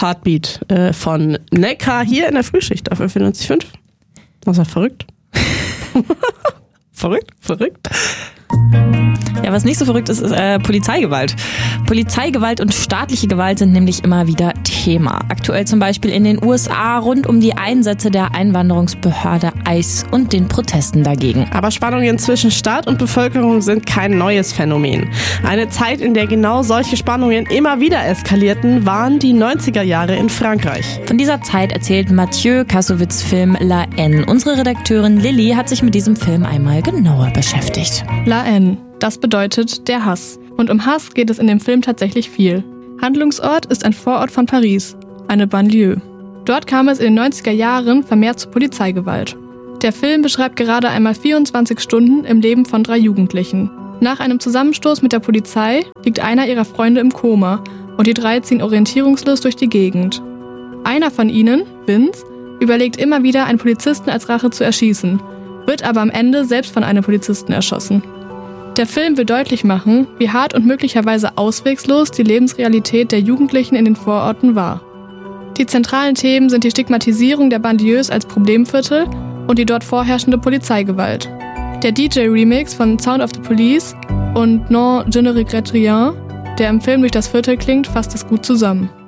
Heartbeat von Neckar hier in der Frühschicht auf 94.5. Was war verrückt? Verrückt. Ja, was nicht so verrückt ist, ist Polizeigewalt. Polizeigewalt und staatliche Gewalt sind nämlich immer wieder Thema. Aktuell zum Beispiel in den USA rund um die Einsätze der Einwanderungsbehörde ICE und den Protesten dagegen. Aber Spannungen zwischen Staat und Bevölkerung sind kein neues Phänomen. Eine Zeit, in der genau solche Spannungen immer wieder eskalierten, waren die 90er Jahre in Frankreich. Von dieser Zeit erzählt Mathieu Kassovitz' Film La Haine. Unsere Redakteurin Lilly hat sich mit diesem Film einmal genauer beschäftigt. La Haine, das bedeutet der Hass. Und um Hass geht es in dem Film tatsächlich viel. Handlungsort ist ein Vorort von Paris, eine Banlieue. Dort kam es in den 90er Jahren vermehrt zu Polizeigewalt. Der Film beschreibt gerade einmal 24 Stunden im Leben von 3 Jugendlichen. Nach einem Zusammenstoß mit der Polizei liegt einer ihrer Freunde im Koma und die 3 ziehen orientierungslos durch die Gegend. Einer von ihnen, Vince, überlegt immer wieder, einen Polizisten als Rache zu erschießen, wird aber am Ende selbst von einem Polizisten erschossen. Der Film will deutlich machen, wie hart und möglicherweise auswegslos die Lebensrealität der Jugendlichen in den Vororten war. Die zentralen Themen sind die Stigmatisierung der Banlieues als Problemviertel und die dort vorherrschende Polizeigewalt. Der DJ-Remix von Sound of the Police und Non, je ne regrette rien, der im Film durch das Viertel klingt, fasst es gut zusammen.